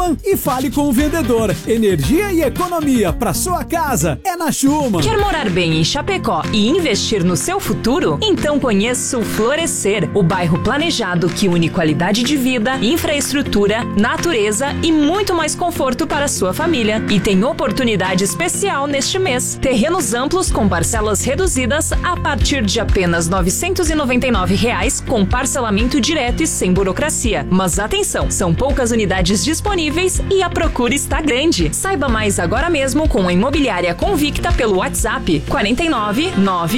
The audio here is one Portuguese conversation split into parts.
Schumann e fale com o vendedor. Energia e economia para sua casa é na Schumann. Quer morar bem em Chapecó e investir no seu futuro? Então conheça o Florescer, o bairro planejado que une qualidade de vida, infraestrutura, natureza e muito mais conforto para a sua família. E tem oportunidade especial neste mês. Terrenos amplos com parcelas reduzidas a partir de apenas R$ 999 com parcelamento direto e sem burocracia. Mas atenção, são poucas unidades disponíveis e a procura está grande. Saiba mais agora mesmo com a Imobiliária Convicta pelo WhatsApp 49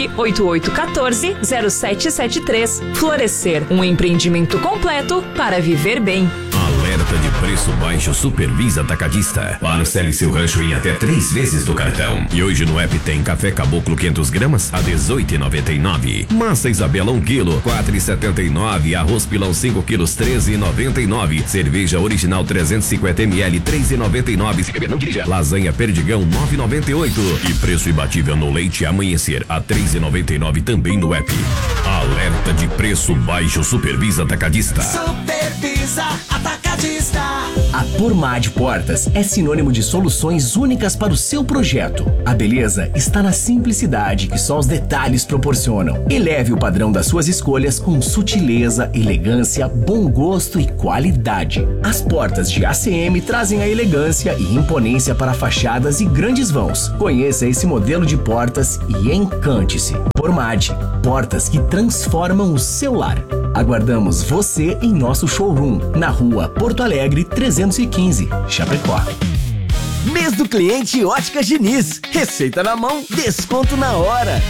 98814 0773. Florescer, um empreendimento completo para viver bem. Alerta de preço baixo Supervisa Atacadista. Parcele seu rancho em até 3 vezes do cartão. E hoje no app tem café caboclo 500 gramas a R$ 18,99. Massa Isabela 1 quilo, R$ 4,79. Arroz pilão 5 quilos, R$ 13,99. Cerveja original 350 ml, R$ 3,99. Se beber não dirija. Lasanha Perdigão, R$ 9,98. E preço imbatível no leite Amanhecer a R$ 3,99 também no app. Alerta de preço baixo Supervisa Atacadista. Supervisa Atacadista. A Tormad Portas é sinônimo de soluções únicas para o seu projeto. A beleza está na simplicidade que só os detalhes proporcionam. Eleve o padrão das suas escolhas com sutileza, elegância, bom gosto e qualidade. As portas de ACM trazem a elegância e imponência para fachadas e grandes vãos. Conheça esse modelo de portas e encante-se. Tormad, portas que transformam o seu lar. Aguardamos você em nosso showroom, na rua Porto Alegre 315, Chapecó. Mês do cliente Óticas Diniz. Receita na mão, desconto na hora.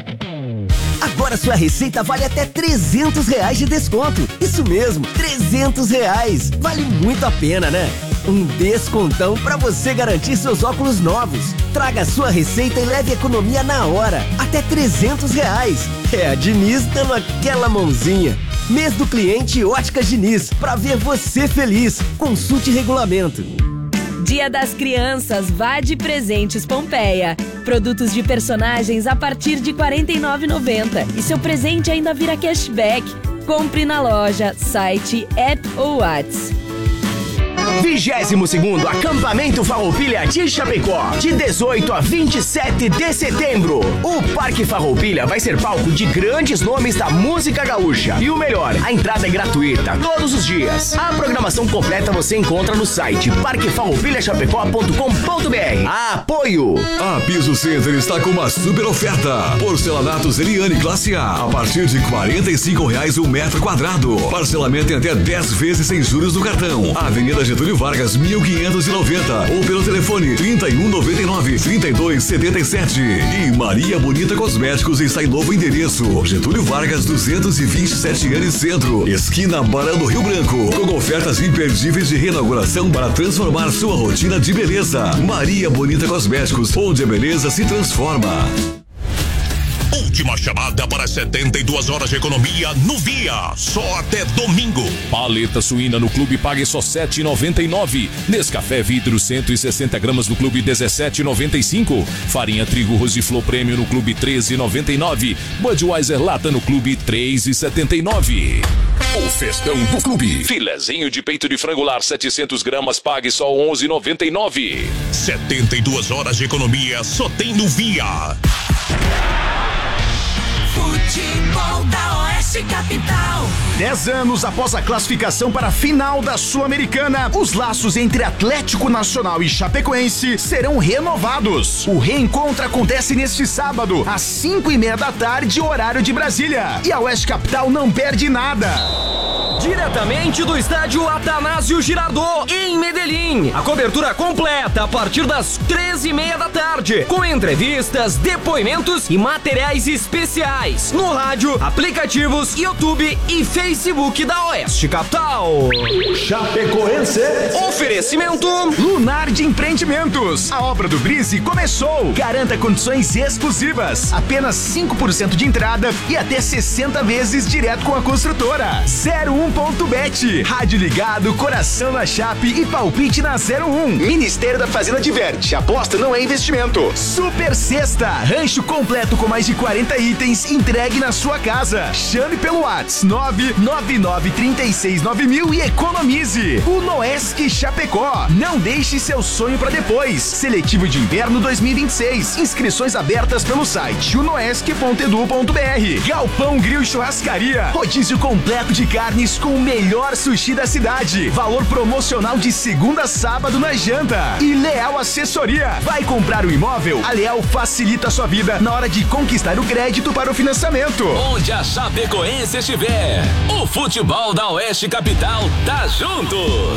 Agora sua receita vale até R$300 de desconto. Isso mesmo, R$300. Vale muito a pena, né? Um descontão para você garantir seus óculos novos. Traga sua receita e leve economia na hora. Até R$300. É a Diniz dando aquela mãozinha. Mês do cliente Óticas Diniz. Pra ver você feliz. Consulte regulamento. Dia das Crianças, vá de Presentes Pompeia. Produtos de personagens a partir de R$ 49,90. E seu presente ainda vira cashback. Compre na loja, site, app ou WhatsApp. 22º Acampamento Farroupilha de Chapecó, de 18 a 27 de setembro. O Parque Farroupilha vai ser palco de grandes nomes da música gaúcha. E o melhor, a entrada é gratuita todos os dias. A programação completa você encontra no site parquefarroupilhachapecó.com.br. Apoio! A Piso Center está com uma super oferta. Porcelanatos Eliane Classe A partir de R$ 45,00 o metro quadrado. Parcelamento em até 10 vezes sem juros no cartão. Avenida Getúlio Vargas, 1590 ou pelo telefone 3199-3277. E Maria Bonita Cosméticos está em novo endereço, Getúlio Vargas 227 anos Centro, esquina Barão do Rio Branco, com ofertas imperdíveis de reinauguração para transformar sua rotina de beleza. Maria Bonita Cosméticos, onde a beleza se transforma. Última chamada para 72 horas de economia no Via. Só até domingo. Paleta suína no clube pague só R$ 7,99. Nescafé vidro 160 gramas no clube R$ 17,95. Farinha trigo Rosiflor Prêmio no clube R$ 13,99. Budweiser lata no clube R$ 3,79. O festão do clube. Filezinho de peito de frango lar 700 gramas pague só R$ 11,99. 72 horas de economia só tem no Via. Futebol da Oeste Capital. 10 anos após a classificação para a final da Sul-Americana, os laços entre Atlético Nacional e Chapecoense serão renovados. O reencontro acontece neste sábado, às 5:30 da tarde, horário de Brasília. E a Oeste Capital não perde nada. Diretamente do estádio Atanásio Girardot, em Medellín. A cobertura completa a partir das 13:30 da tarde, com entrevistas, depoimentos e materiais especiais no rádio, aplicativos, YouTube e Facebook da Oeste Capital. Chapecoense. Oferecimento Lunar de Empreendimentos. A obra do Brise começou. Garanta condições exclusivas. Apenas 5% de entrada e até 60 vezes direto com a construtora. 01.bet. Rádio ligado, coração na Chape e palpite na 01. Ministério da Fazenda diverte. Aposta não é investimento. Super Sexta. Rancho completo com mais de 40 itens entregue na sua casa. Chame pelo WhatsApp 999369000 e economize. Unoesc Chapecó. Não deixe seu sonho para depois. Seletivo de Inverno 2026. Inscrições abertas pelo site unoesc.edu.br. Galpão Grill Churrascaria. Rodízio completo de carnes com o melhor sushi da cidade. Valor promocional de segunda a sábado na janta. E Leal Assessoria. Vai comprar o imóvel? A Leal facilita a sua vida na hora de conquistar o crédito para o financiamento. Onde a Chapecoense estiver, o futebol da Oeste Capital tá junto.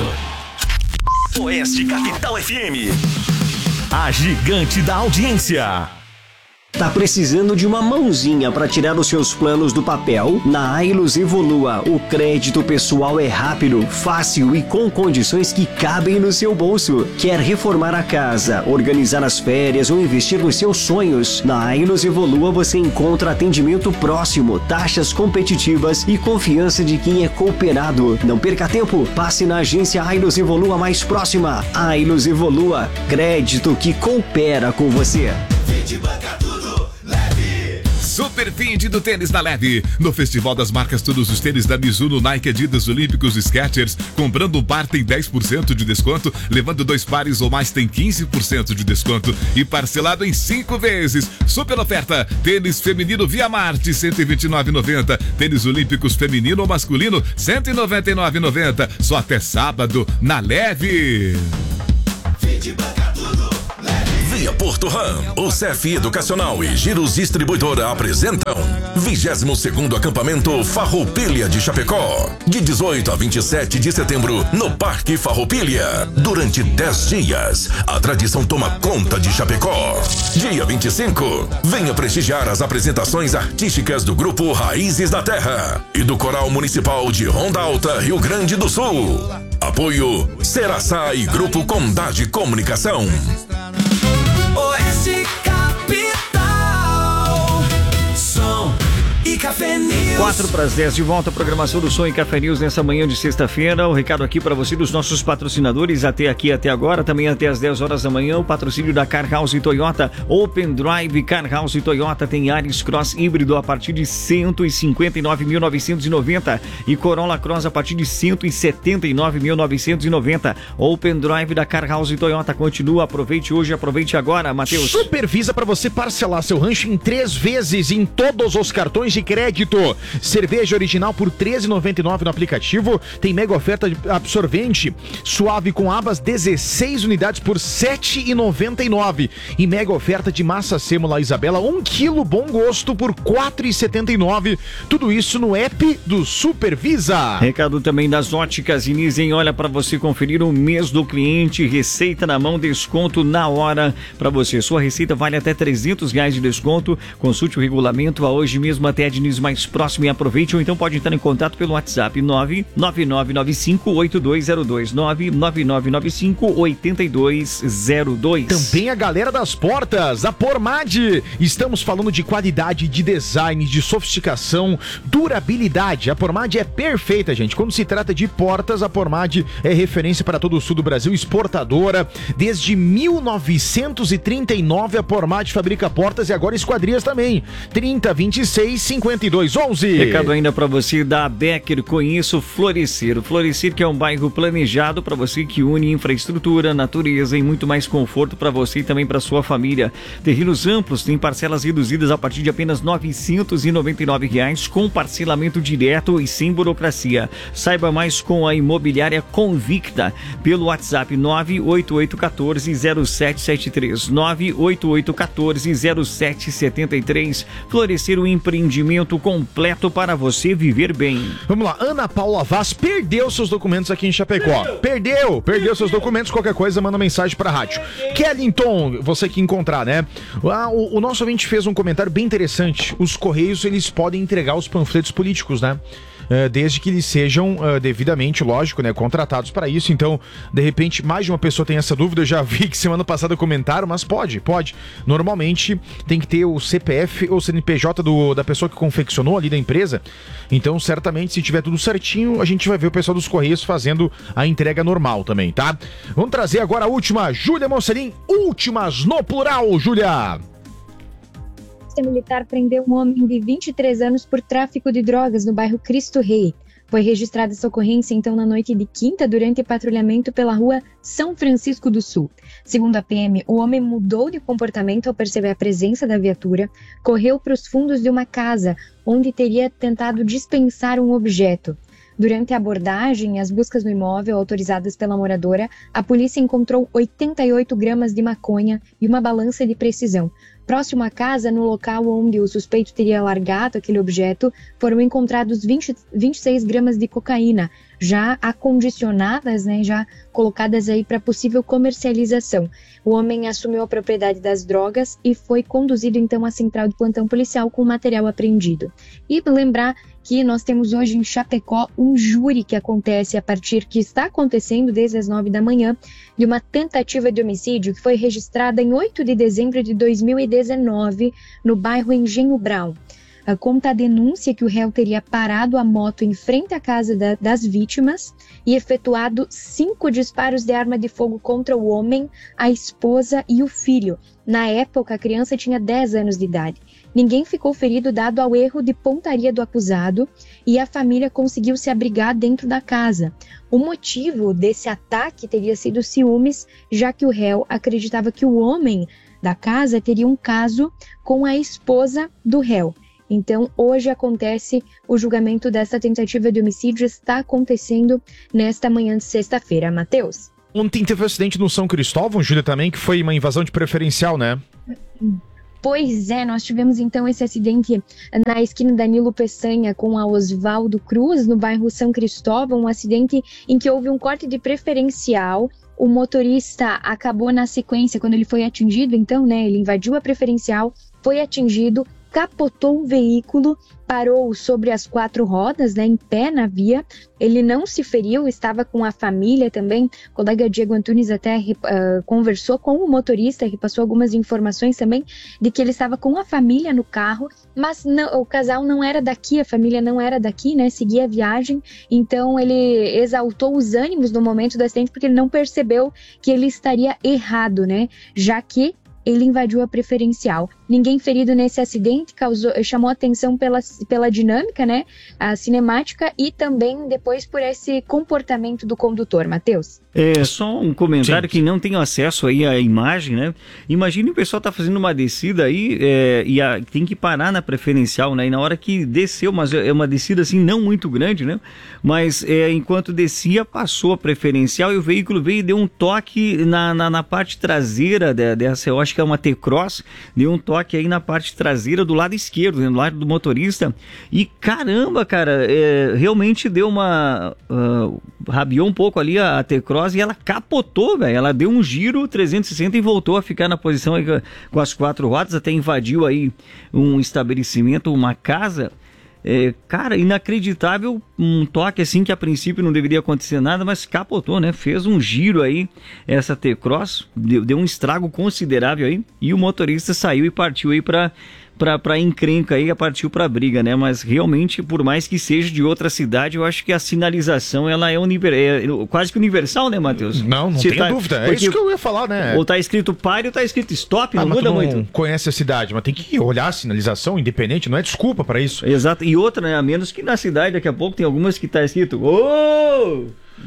Oeste Capital FM. A gigante da audiência. Tá precisando de uma mãozinha para tirar os seus planos do papel? Na Ailos Evolua, o crédito pessoal é rápido, fácil e com condições que cabem no seu bolso. Quer reformar a casa, organizar as férias ou investir nos seus sonhos? Na Ailos Evolua você encontra atendimento próximo, taxas competitivas e confiança de quem é cooperado. Não perca tempo, passe na agência Ailos Evolua mais próxima. Ailos Evolua, crédito que coopera com você. Super Find do Tênis da Leve. No Festival das Marcas, todos os tênis da Mizuno, Nike, Adidas, Olímpicos, Skechers. Comprando um par tem 10% de desconto, levando 2 pares ou mais tem 15% de desconto e parcelado em 5 vezes. Super oferta, tênis feminino Via Marte, R$ 129,90. Tênis Olímpicos feminino ou masculino, R$ 199,90. Só até sábado, na Leve. Via Porto Ram, o CEF Educacional e Giros Distribuidora apresentam 22º Acampamento Farroupilha de Chapecó, de 18 a 27 de setembro, no Parque Farroupilha. Durante 10 dias, a tradição toma conta de Chapecó. Dia 25, venha prestigiar as apresentações artísticas do Grupo Raízes da Terra e do Coral Municipal de Ronda Alta, Rio Grande do Sul. Apoio Seraçá e Grupo Condade Comunicação. Oeste Capital. Som e Café News. 4:10 de volta à programação do Som e Café News nessa manhã de sexta-feira. O recado aqui para você dos nossos patrocinadores até agora, também até às 10 horas da manhã, o patrocínio da Car House Toyota. Open Drive Car House Toyota tem Yaris Cross híbrido a partir de 159.990 e Corolla Cross a partir de 179.990. Open Drive da Car House Toyota continua. Aproveite hoje, aproveite agora, Matheus. Supervisa para você parcelar seu rancho em 3 vezes em todos os cartões de crédito. Cerveja original por R$ 13,99 no aplicativo. Tem mega oferta de absorvente suave com abas, 16 unidades por R$ 7,99. E mega oferta de massa sêmola Isabela, 1 quilo bom gosto por R$ 4,79. Tudo isso no app do Supervisa. Recado também das Óticas Inizem. Olha, para você conferir o mês do cliente, receita na mão, desconto na hora para você. Sua receita vale até R$300 de desconto. Consulte o regulamento a hoje mesmo até a Diniz mais próximo e aproveite, ou então pode entrar em contato pelo WhatsApp 99995-8202, 99995-8202. Também a galera das portas, a Pormad. Estamos falando de qualidade, de design, de sofisticação, durabilidade. A Pormad é perfeita, gente. Quando se trata de portas, a Pormad é referência para todo o sul do Brasil, exportadora. Desde 1939 a Pormad fabrica portas e agora esquadrias também. 3026-5211. Recado ainda para você da Becker, conheça o Florescer. O Florescer, que é um bairro planejado para você, que une infraestrutura, natureza e muito mais conforto para você e também para sua família. Terrenos amplos, tem parcelas reduzidas a partir de apenas R$ 999 com parcelamento direto e sem burocracia. Saiba mais com a Imobiliária Convicta pelo WhatsApp 988140773, 988140773. Florescer, um empreendimento completo para você viver bem. Vamos lá, Ana Paula Vaz perdeu seus documentos aqui em Chapecó. Perdeu seus documentos. Qualquer coisa, manda mensagem pra rádio. Kellington, você que encontrar, né? O nosso ouvinte fez um comentário bem interessante. Os Correios, eles podem entregar os panfletos políticos, né? Desde que eles sejam devidamente, lógico, né, contratados para isso. Então, de repente, mais de uma pessoa tem essa dúvida. Eu já vi que semana passada comentaram, mas pode. Normalmente tem que ter o CPF ou CNPJ da pessoa que confeccionou ali da empresa. Então, certamente, se tiver tudo certinho, a gente vai ver o pessoal dos Correios fazendo a entrega normal também, tá? Vamos trazer agora a última, Júlia Mocelin. Últimas no plural, Júlia. Polícia Militar prendeu um homem de 23 anos por tráfico de drogas no bairro Cristo Rei. Foi registrada essa ocorrência, então, na noite de quinta, durante patrulhamento pela rua São Francisco do Sul. Segundo a PM, o homem mudou de comportamento ao perceber a presença da viatura, correu para os fundos de uma casa, onde teria tentado dispensar um objeto. Durante a abordagem e as buscas no imóvel autorizadas pela moradora, a polícia encontrou 88 gramas de maconha e uma balança de precisão. Próximo à casa, no local onde o suspeito teria largado aquele objeto, foram encontrados 26 gramas de cocaína, já acondicionadas, já colocadas aí para possível comercialização. O homem assumiu a propriedade das drogas e foi conduzido então à central de plantão policial com o material apreendido. E lembrar que nós temos hoje em Chapecó um júri que está acontecendo desde as 9 da manhã, de uma tentativa de homicídio que foi registrada em 8 de dezembro de 2019 no bairro Engenho Brown. Conta a denúncia que o réu teria parado a moto em frente à casa das vítimas e efetuado 5 disparos de arma de fogo contra o homem, a esposa e o filho. Na época, a criança tinha 10 anos de idade. Ninguém ficou ferido dado ao erro de pontaria do acusado e a família conseguiu se abrigar dentro da casa. O motivo desse ataque teria sido ciúmes, já que o réu acreditava que o homem da casa teria um caso com a esposa do réu. Então, hoje acontece o julgamento dessa tentativa de homicídio, está acontecendo nesta manhã de sexta-feira. Matheus? Ontem teve um acidente no São Cristóvão, Júlia, também, que foi uma invasão de preferencial, né? Pois é, nós tivemos então esse acidente na esquina Danilo Peçanha com a Oswaldo Cruz, no bairro São Cristóvão, um acidente em que houve um corte de preferencial. O motorista acabou na sequência, quando ele foi atingido, então, ele invadiu a preferencial, foi atingido, capotou um veículo, parou sobre as 4 rodas, em pé na via. Ele não se feriu, estava com a família também. O colega Diego Antunes até conversou com o motorista, repassou algumas informações também de que ele estava com a família no carro, mas não, o casal não era daqui, a família não era daqui, seguia a viagem. Então ele exaltou os ânimos no momento do acidente porque ele não percebeu que ele estaria errado, já que ele invadiu a preferencial. Ninguém ferido nesse acidente, chamou atenção pela dinâmica, a cinemática e também depois por esse comportamento do condutor. Matheus? Só um comentário. Sim. Que não tem acesso aí à imagem, Imagine o pessoal tá fazendo uma descida aí e tem que parar na preferencial, E na hora que desceu, mas é uma descida assim não muito grande, Mas enquanto descia, passou a preferencial e o veículo veio e deu um toque na parte traseira dessa, eu acho que é uma T-Cross, deu um toque aí na parte traseira do lado esquerdo, do lado do motorista, e caramba, cara, realmente deu rabiou um pouco ali a T-Cross e ela capotou, velho, ela deu um giro 360 e voltou a ficar na posição aí com as 4 rodas, até invadiu aí um estabelecimento, uma casa. Cara, inacreditável, um toque assim que a princípio não deveria acontecer nada, mas capotou, Fez um giro aí, essa T-Cross, deu um estrago considerável aí, e o motorista saiu e partiu aí pra encrenca aí, partiu pra briga, Mas realmente, por mais que seja de outra cidade, eu acho que a sinalização, ela é quase que universal, Matheus? Não tenho dúvida, é isso que eu ia falar, Ou tá escrito pare ou tá escrito stop, não muda muito. Não conhece a cidade, mas tem que olhar a sinalização independente, não é desculpa pra isso. Exato, e outra, a menos que na cidade, daqui a pouco tem algumas que tá escrito ô!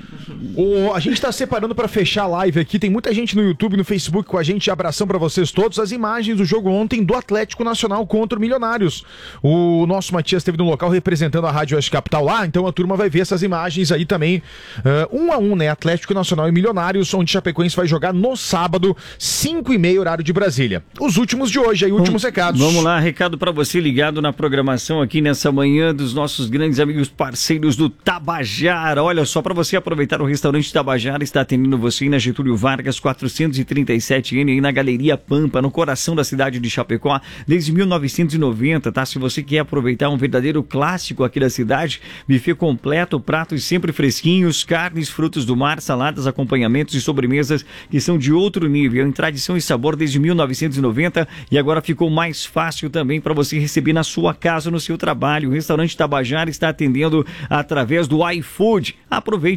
A gente tá separando pra fechar a live aqui, tem muita gente no YouTube, no Facebook com a gente, abração pra vocês todos, as imagens do jogo ontem do Atlético Nacional contra o Milionários. O nosso Matias esteve no local representando a Rádio Oeste Capital lá, então a turma vai ver essas imagens aí também, 1-1, Atlético Nacional e Milionários, onde Chapecoense vai jogar no sábado, 5h30, horário de Brasília. Os últimos de hoje aí, últimos recados. Vamos lá, recado pra você ligado na programação aqui nessa manhã dos nossos grandes amigos parceiros do Tabajara. Olha só, pra você aproveitar, o restaurante Tabajara está atendendo você na Getúlio Vargas 437N, aí na Galeria Pampa, no coração da cidade de Chapecó, desde 1990, tá? Se você quer aproveitar um verdadeiro clássico aqui da cidade, buffet completo, pratos sempre fresquinhos, carnes, frutos do mar, saladas, acompanhamentos e sobremesas que são de outro nível, em tradição e sabor desde 1990, e agora ficou mais fácil também para você receber na sua casa, no seu trabalho. O restaurante Tabajara está atendendo através do iFood. Aproveite, em aberto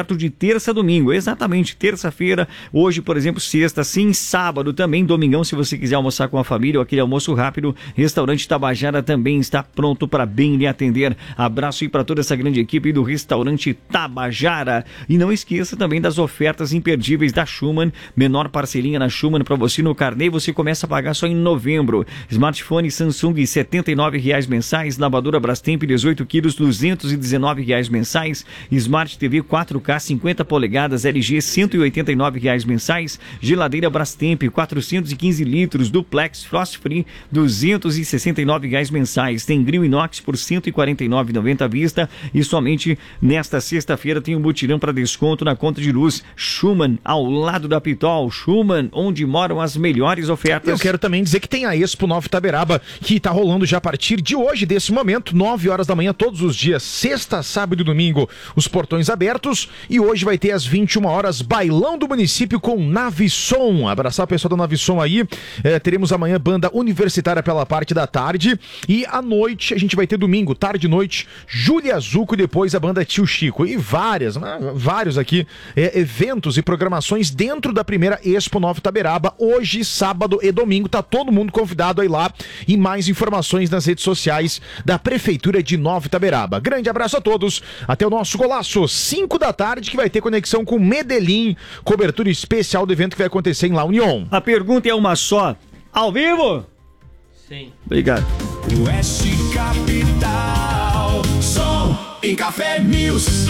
aberto de terça a domingo, exatamente, terça-feira, hoje, por exemplo, sexta, sim, sábado também, domingão, se você quiser almoçar com a família ou aquele almoço rápido, Restaurante Tabajara também está pronto para bem lhe atender. Abraço aí para toda essa grande equipe do Restaurante Tabajara. E não esqueça também das ofertas imperdíveis da Schumann, menor parcelinha na Schumann para você no carnê, você começa a pagar só em novembro. Smartphone Samsung R$ 79,00 mensais, lavadora Brastemp 18 quilos, R$ 219,00 mensais, Smart TV 4K 50 polegadas LG R$ 189,00 mensais, geladeira Brastemp 415 litros duplex Frost Free R$ 269,00 mensais, tem grill inox por R$ 149,90 à vista e somente nesta sexta-feira tem um mutirão para desconto na conta de luz. Schumann, ao lado da Pitol. Schumann, onde moram as melhores ofertas. Eu quero também dizer que tem a Expo Nova Itaberaba, que está rolando já a partir de hoje, desse momento, 9 horas da manhã, todos os dias, sexta, sábado e domingo, os portões abertos, e hoje vai ter às 21 horas, bailão do município com Navisson. Abraçar o pessoal da Navisson aí. Teremos amanhã banda universitária pela parte da tarde, e à noite a gente vai ter domingo, tarde e noite, Júlia Zuco e depois a banda Tio Chico, e vários aqui eventos e programações dentro da primeira Expo Nova Itaberaba, hoje, sábado e domingo, tá todo mundo convidado aí lá, e mais informações nas redes sociais da Prefeitura de Nova Itaberaba. Grande abraço a todos, até o nosso golaço, 5 da tarde, que vai ter conexão com Medellín, cobertura especial do evento que vai acontecer em La União. A pergunta é uma só, ao vivo? Sim. Obrigado. Oeste Capital, som em Café News.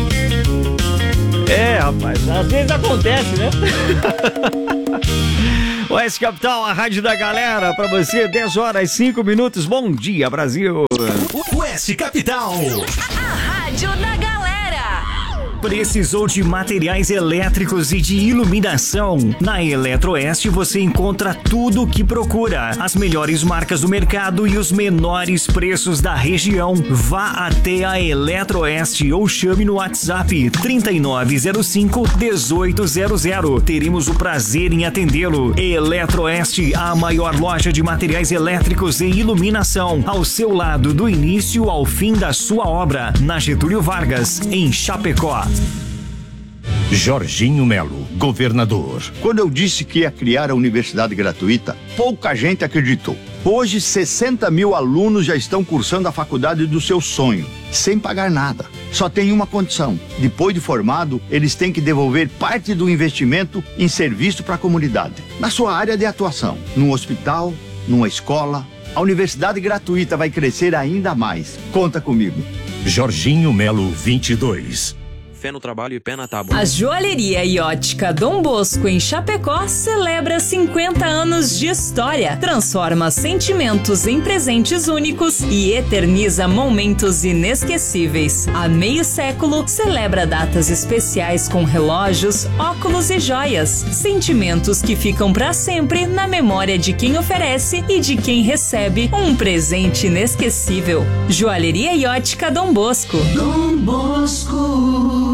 Rapaz, às vezes acontece, né? Oeste Capital, a rádio da galera, pra você, 10 horas, 5 minutos. Bom dia, Brasil. Oeste Capital. A rádio da galera. Precisou de materiais elétricos e de iluminação? Na Eletroeste você encontra tudo o que procura. As melhores marcas do mercado e os menores preços da região. Vá até a Eletroeste ou chame no WhatsApp 3905-1800. Teremos o prazer em atendê-lo. Eletroeste, a maior loja de materiais elétricos e iluminação. Ao seu lado, do início ao fim da sua obra. Na Getúlio Vargas, em Chapecó. Jorginho Melo, governador. Quando eu disse que ia criar a universidade gratuita, pouca gente acreditou. Hoje, 60 mil alunos já estão cursando a faculdade do seu sonho, sem pagar nada. Só tem uma condição: depois de formado, eles têm que devolver parte do investimento em serviço para a comunidade, na sua área de atuação, num hospital, numa escola. A universidade gratuita vai crescer ainda mais. Conta comigo. Jorginho Melo 22. Fé no trabalho e pé na tábua. A Joalheria e Ótica Dom Bosco em Chapecó celebra 50 anos de história, transforma sentimentos em presentes únicos e eterniza momentos inesquecíveis. Há meio século, celebra datas especiais com relógios, óculos e joias, sentimentos que ficam para sempre na memória de quem oferece e de quem recebe um presente inesquecível. Joalheria e Ótica Dom Bosco. Dom Bosco.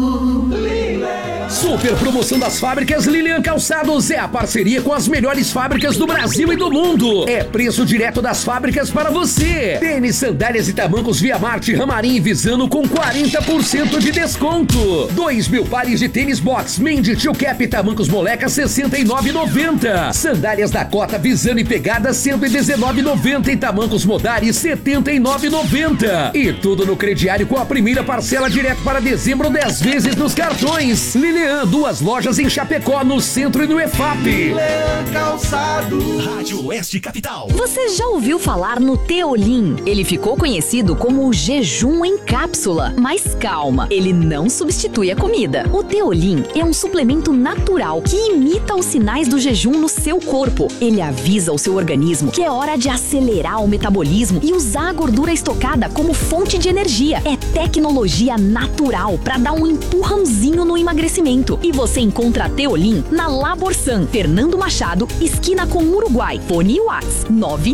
Super promoção das fábricas Lilian Calçados é a parceria com as melhores fábricas do Brasil e do mundo. É preço direto das fábricas para você. Tênis, sandálias e tamancos Via Marte, Ramarim e Visano com 40% de desconto. 2.000 pares de tênis box, Mendy, Tio Cap e tamancos Moleca, R$ 69,90. Sandálias Dakota, Visano e Pegada, R$ 119,90 e tamancos Modari, R$ 79,90. E tudo no crediário com a primeira parcela direto para dezembro, 10 vezes nos cartões. Lilian, 2 lojas em Chapecó, no centro e no EFAP. Lilian Calçado. Rádio Oeste Capital. Você já ouviu falar no Teolim? Ele ficou conhecido como o jejum em cápsula. Mas calma, ele não substitui a comida. O Teolim é um suplemento natural que imita os sinais do jejum no seu corpo. Ele avisa o seu organismo que é hora de acelerar o metabolismo e usar a gordura estocada como fonte de energia. É tecnologia natural para dar um empurrãozinho no emagrecimento. E você encontra a Teolim na Laborsan, Fernando Machado, esquina com Uruguai. Fone Whats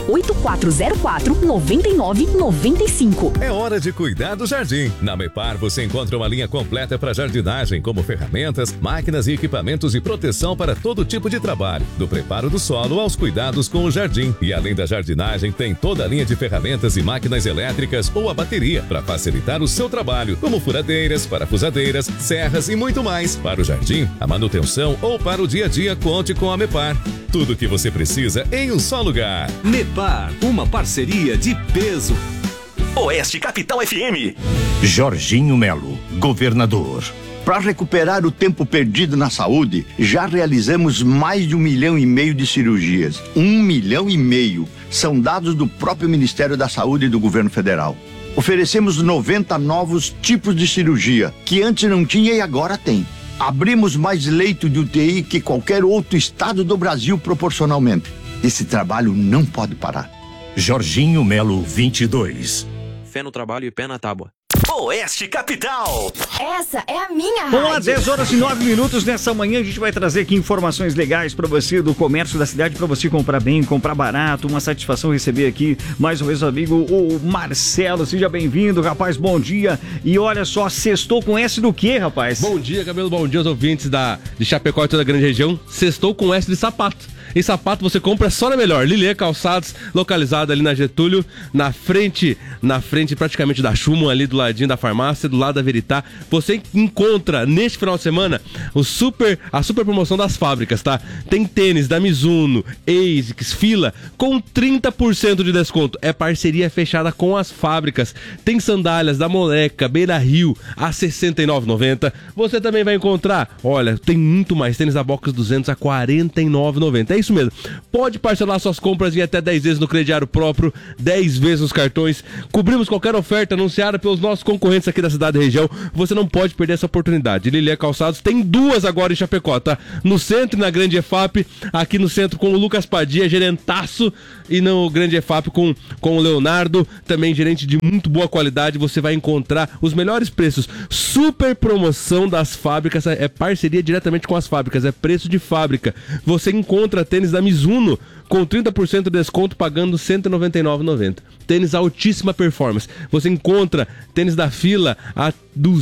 98404-9995. É hora de cuidar do jardim. Na Mepar você encontra uma linha completa para jardinagem, como ferramentas, máquinas e equipamentos de proteção para todo tipo de trabalho, do preparo do solo aos cuidados com o jardim. E além da jardinagem, tem toda a linha de ferramentas e máquinas elétricas ou a bateria para facilitar o seu trabalho, como furadeiras, parafusadeiras, serras e muito mais. Para o jardim, a manutenção ou para o dia a dia, conte com a Mepar. Tudo o que você precisa em um só lugar. Mepar, uma parceria de peso. Oeste Capital FM. Jorginho Melo, governador. Para recuperar o tempo perdido na saúde, já realizamos mais de 1,5 milhão de cirurgias. 1,5 milhão. São dados do próprio Ministério da Saúde e do Governo Federal. Oferecemos 90 novos tipos de cirurgia, que antes não tinha e agora tem. Abrimos mais leito de UTI que qualquer outro estado do Brasil proporcionalmente. Esse trabalho não pode parar. Jorginho Melo 22. Fé no trabalho e pé na tábua. Oeste Capital. Essa é a minha rádio. Bom, às 10h09 nessa manhã a gente vai trazer aqui informações legais pra você do comércio da cidade, pra você comprar bem, comprar barato. Uma satisfação receber aqui mais uma vez o amigo, o Marcelo. Seja bem-vindo, rapaz, bom dia. E olha só, sextou com S do quê, rapaz? Bom dia, Cabelo, bom dia aos ouvintes de Chapecó e toda a grande região. Sextou com S de sapato. E sapato você compra só na Melhor. Lilian Calçados, localizado ali na Getúlio, na frente praticamente da Schumann, ali do ladinho da farmácia, do lado da Veritá. Você encontra neste final de semana a super promoção das fábricas, tá? Tem tênis da Mizuno, ASICS, Fila, com 30% de desconto. É parceria fechada com as fábricas. Tem sandálias da Moleca, Beira Rio, a R$ 69,90. Você também vai encontrar, olha, tem muito mais. Tênis da Box 200 a R$ 49,90. É isso mesmo. Pode parcelar suas compras em até 10 vezes no crediário próprio, 10 vezes nos cartões. Cobrimos qualquer oferta anunciada pelos nossos concorrentes aqui da cidade e região. Você não pode perder essa oportunidade. Lilian Calçados tem 2 agora em Chapecó, tá? No centro e na Grande EFAP. Aqui no centro com o Lucas Padia, gerentaço. E no Grande EFAP com o Leonardo, também gerente de muito boa qualidade. Você vai encontrar os melhores preços. Super promoção das fábricas. É parceria diretamente com as fábricas. É preço de fábrica. Você encontra tênis da Mizuno com 30% de desconto pagando R$ 199,90. Tênis altíssima performance. Você encontra tênis da Fila a R$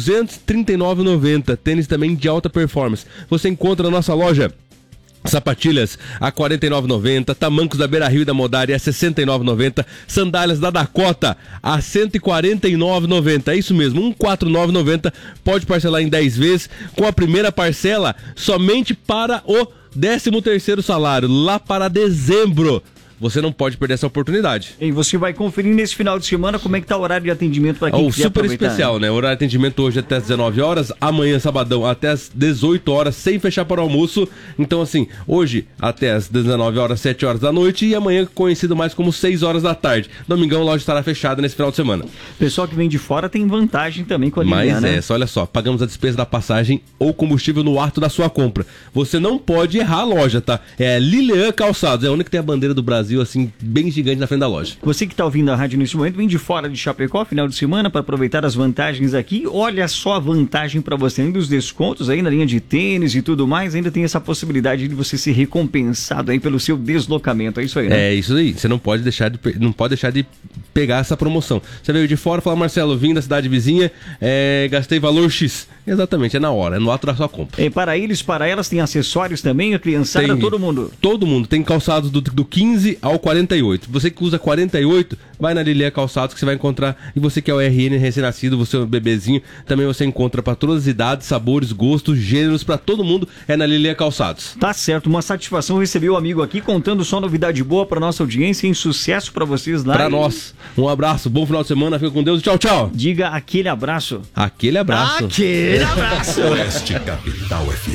239,90. Tênis também de alta performance. Você encontra na nossa loja sapatilhas a R$ 49,90, tamancos da Beira Rio e da Modari a R$ 69,90, sandálias da Dakota a R$ 149,90. É isso mesmo, R$ 149,90. Pode parcelar em 10 vezes, com a primeira parcela somente para o 13º salário, lá para dezembro. Você não pode perder essa oportunidade. E você vai conferir nesse final de semana como é que tá o horário de atendimento para quem quiser super aproveitar. Especial, né? O horário de atendimento hoje é até às 19 horas, amanhã, sabadão, até às 18 horas, sem fechar para o almoço. Então, assim, hoje até às 19 horas, 7 horas da noite e amanhã conhecido mais como 6 horas da tarde. Domingão a loja estará fechada nesse final de semana. Pessoal que vem de fora tem vantagem também com a Lilian, Mas né? olha só, pagamos a despesa da passagem ou combustível no ato da sua compra. Você não pode errar a loja, tá? É Lilian Calçados, é a única que tem a bandeira do Brasil, assim, bem gigante na frente da loja. Você que está ouvindo a rádio nesse momento, vem de fora de Chapecó, final de semana, para aproveitar as vantagens aqui. Olha só a vantagem para você, além dos descontos aí na linha de tênis e tudo mais, ainda tem essa possibilidade de você ser recompensado aí pelo seu deslocamento. É isso aí, né? É isso aí. Você não pode deixar de pegar essa promoção. Você veio de fora e fala, Marcelo, vim da cidade vizinha, gastei valor X. Exatamente, é na hora, é no ato da sua compra. E para eles, para elas, tem acessórios também, a criançada, todo mundo? Todo mundo. Tem calçados do 15 ao 48. Você que usa 48, vai na Lilian Calçados que você vai encontrar. E você que é o RN recém-nascido, você é um bebezinho, também você encontra para todas as idades, sabores, gostos, gêneros, para todo mundo, é na Lilian Calçados. Tá certo, uma satisfação receber o amigo aqui, contando só novidade boa para nossa audiência, em sucesso para vocês lá. Para nós, um abraço, bom final de semana, fica com Deus e tchau, tchau. Diga aquele abraço. Aquele abraço. Aquele abraço. Oeste Capital FM.